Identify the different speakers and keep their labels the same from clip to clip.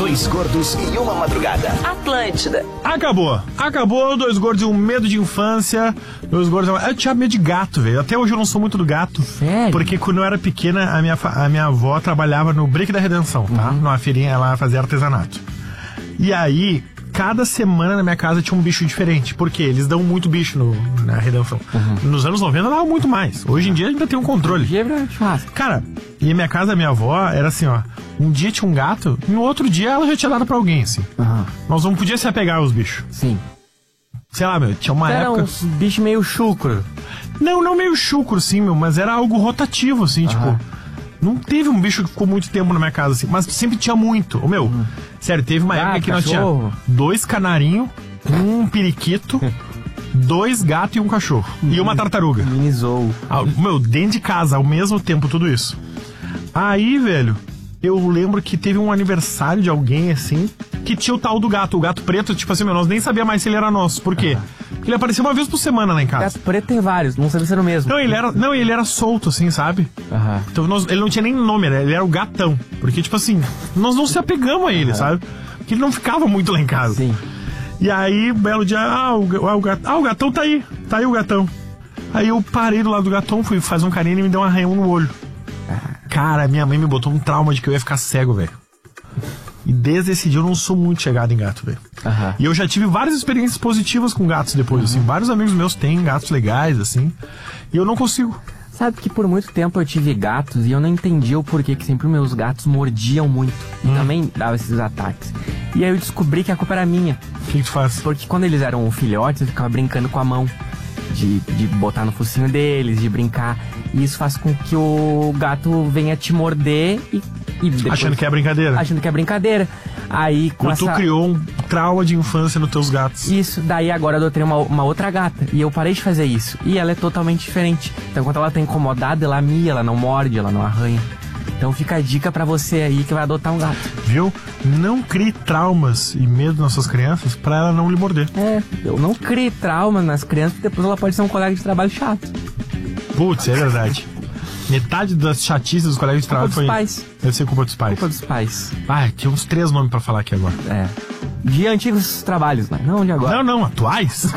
Speaker 1: Dois gordos e uma madrugada.
Speaker 2: Atlântida.
Speaker 3: Acabou, Dois Gordos e um Medo de Infância. Dois Gordos. Eu tinha medo de gato, velho. Até hoje eu não sou muito do gato.
Speaker 4: Sério?
Speaker 3: Porque quando eu era pequena, a minha avó trabalhava no Break da Redenção, tá? Numa feirinha, ela fazia artesanato. E aí, cada semana na minha casa tinha um bicho diferente. Porque eles dão muito bicho na Redenção. Nos anos 90 dava muito mais. Hoje em dia ainda tem um controle. Cara, e a minha casa, a minha avó, era assim, ó. Um dia tinha um gato, e no outro dia ela já tinha dado pra alguém, assim. Nós não podíamos se apegar aos bichos.
Speaker 4: Sim.
Speaker 3: Sei lá, meu, tinha uma época...
Speaker 4: Era uns bichos meio chucro.
Speaker 3: Não meio chucro, assim, meu, mas era algo rotativo, assim, tipo... Não teve um bicho que ficou muito tempo na minha casa, assim, mas sempre tinha muito. Ô, meu, sério, teve uma época que nós tínhamos 2 canarinhos, um periquito, 2 gatos e um cachorro. E uma tartaruga.
Speaker 4: Minizou.
Speaker 3: Meu, dentro de casa, ao mesmo tempo, tudo isso. Aí, velho... Eu lembro que teve um aniversário de alguém, assim, que tinha o tal do gato. O gato preto, tipo assim, nós nem sabia mais se ele era nosso. Por quê? Porque ele aparecia uma vez por semana lá em casa.
Speaker 4: Gato preto tem vários, não sabia se era o mesmo.
Speaker 3: Ele era solto, assim, sabe? Então ele não tinha nem nome, ele era o gatão. Porque, tipo assim, nós não se apegamos a ele, sabe? Porque ele não ficava muito lá em casa.
Speaker 4: Sim.
Speaker 3: E aí, belo dia, o gatão tá aí. Tá aí o gatão. Aí eu parei do lado do gatão, fui fazer um carinho e ele me deu um arranhão no olho. Cara, minha mãe me botou um trauma de que eu ia ficar cego, velho. E desde esse dia eu não sou muito chegado em gato, velho. E eu já tive várias experiências positivas com gatos depois, assim. Vários amigos meus têm gatos legais, assim. E eu não consigo.
Speaker 4: Sabe que por muito tempo eu tive gatos e eu não entendia o porquê que sempre meus gatos mordiam muito. E também davam esses ataques. E aí eu descobri que a culpa era minha.
Speaker 3: O que tu faz?
Speaker 4: Porque quando eles eram filhotes, eu ficava brincando com a mão. De botar no focinho deles, de brincar. E isso faz com que o gato venha te morder e depois,
Speaker 3: achando que é brincadeira.
Speaker 4: Achando que é brincadeira. Aí com
Speaker 3: tu criou um trauma de infância nos teus gatos.
Speaker 4: Isso, daí agora eu adotei uma outra gata. E eu parei de fazer isso. E ela é totalmente diferente. Então quando ela tá incomodada, ela mia, ela não morde, ela não arranha. Então fica a dica pra você aí que vai adotar um gato.
Speaker 3: Viu? Não crie traumas e medo nas suas crianças pra ela não lhe morder.
Speaker 4: Eu não crie trauma nas crianças, porque depois ela pode ser um colega de trabalho chato.
Speaker 3: Putz, é verdade. Metade das chatices dos colegas de trabalho foi...
Speaker 4: pais.
Speaker 3: Deve ser culpa dos pais.
Speaker 4: Culpa dos pais.
Speaker 3: Tinha uns 3 nomes pra falar aqui agora.
Speaker 4: De antigos trabalhos, né? Não de agora.
Speaker 3: Não, atuais.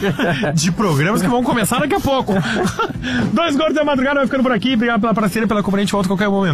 Speaker 3: De programas que vão começar daqui a pouco. Dois Gordos da Madrugada vai ficando por aqui. Obrigado pela parceria, pela companhia. A gente volta a qualquer momento.